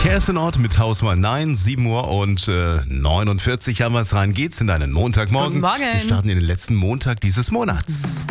Kerstin Ott mit Hausmann 9, 7 Uhr und 49 haben wir es rein. Geht's in deinen Montagmorgen. Guten Morgen. Wir starten in den letzten Montag dieses Monats.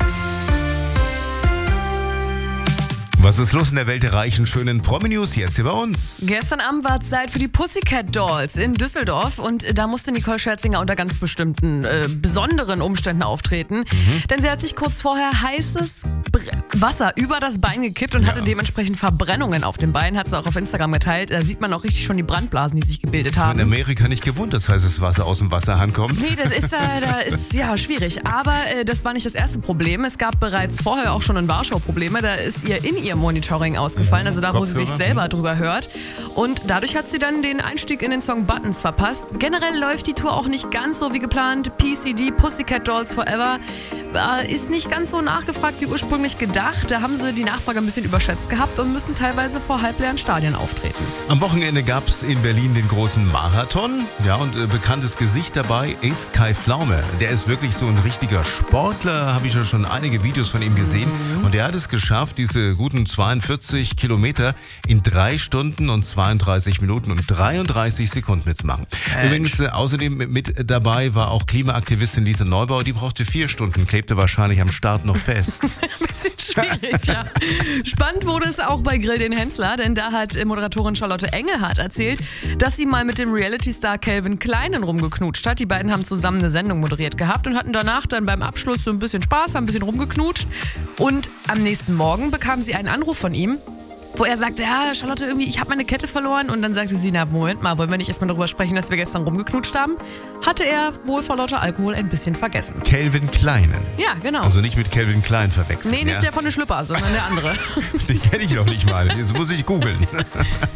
Was ist los in der Welt der reichen, schönen Promi-News jetzt hier bei uns? Gestern Abend war Zeit für die Pussycat Dolls in Düsseldorf und da musste Nicole Scherzinger unter ganz bestimmten, besonderen Umständen auftreten. Denn sie hat sich kurz vorher heißes Wasser über das Bein gekippt und hatte dementsprechend Verbrennungen auf dem Bein, hat sie auch auf Instagram geteilt. Da sieht man auch richtig schon die Brandblasen, die sich gebildet haben. In Amerika nicht gewohnt, dass heißes Wasser aus dem Wasserhahn kommt. Nee, das ist schwierig. Aber das war nicht das erste Problem. Es gab bereits vorher auch schon in Warschau Probleme. Da ist ihr Monitoring ausgefallen, also da, wo sie sich selber drüber hört. Und dadurch hat sie dann den Einstieg in den Song Buttons verpasst. Generell läuft die Tour auch nicht ganz so wie geplant. PCD, Pussycat Dolls Forever, ist nicht ganz so nachgefragt wie ursprünglich gedacht. Da haben sie die Nachfrage ein bisschen überschätzt gehabt und müssen teilweise vor halbleeren Stadien auftreten. Am Wochenende gab es in Berlin den großen Marathon. Ja, und bekanntes Gesicht dabei ist Kai Pflaume. Der ist wirklich so ein richtiger Sportler. Habe ich ja schon einige Videos von ihm gesehen. Und er hat es geschafft, diese guten 42 Kilometer in 3 Stunden und 32 Minuten und 33 Sekunden mitzumachen. Übrigens, außerdem mit dabei war auch Klimaaktivistin Lisa Neubauer. Die brauchte 4 Stunden, klebte wahrscheinlich am Start noch fest. Ein bisschen schwierig, ja. Spannend wurde es auch bei Grill den Hensler, denn da hat Moderatorin Charlotte Engelhardt erzählt, dass sie mal mit dem Reality-Star Calvin Kleinen rumgeknutscht hat. Die beiden haben zusammen eine Sendung moderiert gehabt und hatten danach dann beim Abschluss so ein bisschen Spaß, haben ein bisschen rumgeknutscht. Und am nächsten Morgen bekam sie einen Anruf von ihm, wo er sagte, ja, Charlotte, irgendwie, ich habe meine Kette verloren. Und dann sagte sie, na, Moment mal, wollen wir nicht erstmal darüber sprechen, dass wir gestern rumgeknutscht haben? Hatte er wohl vor lauter Alkohol ein bisschen vergessen. Calvin Kleinen. Ja, genau. Also nicht mit Calvin Klein verwechseln. Nee, nicht der von den Schlüpper, sondern der andere. Den kenne ich noch nicht mal. Jetzt muss ich googeln.